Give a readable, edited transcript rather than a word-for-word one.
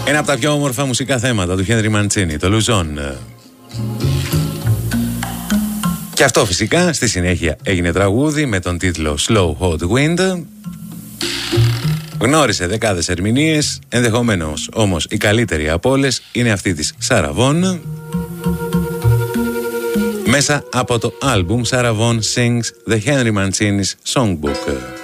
Ένα από τα πιο όμορφα μουσικά θέματα του Χένρι Μαντσίνι, το Λουζόν. Και αυτό φυσικά στη συνέχεια έγινε τραγούδι με τον τίτλο Slow Hot Wind. Γνώρισε δεκάδες ερμηνείες, ενδεχομένως όμως η καλύτερη από όλες είναι αυτή της Sarah Vaughan, μέσα από το άλμπουμ Sarah Vaughan Sings The Henry Mancini's Songbook.